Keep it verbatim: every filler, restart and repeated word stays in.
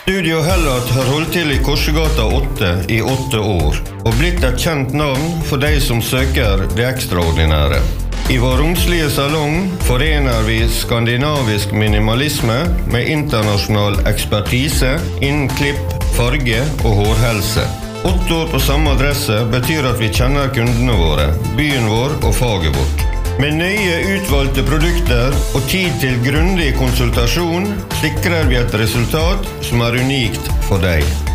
Studio Hellat har holdt til I Korsegata åtte I åtte år, og blitt et kjent navn for de som søker det ekstraordinære. I vår romslige salong forener vi skandinavisk minimalisme med internasjonal ekspertise innen klipp, farge og hårhelse. Åtte år på samme adresse betyr at vi kjenner kundene våre, byen vår og faget vårt. Med nøye utvalgte produkter og tid til grundig konsultasjon sikrer vi et resultat som er unikt for deg.